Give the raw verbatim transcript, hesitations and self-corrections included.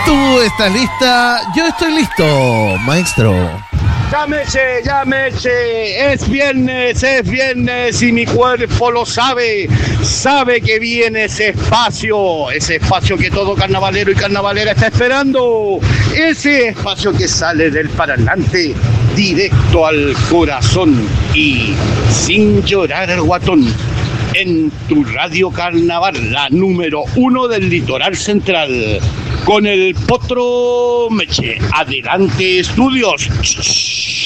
¿Tú estás lista? Yo estoy listo, maestro. Llámese, llámese, es viernes, es viernes y mi cuerpo lo sabe, sabe que viene ese espacio, ese espacio que todo carnavalero y carnavalera está esperando, ese espacio que sale del parlante directo al corazón y sin llorar el guatón. En tu radio carnaval, la número uno del litoral central, con el Potro Meche. Adelante, estudios.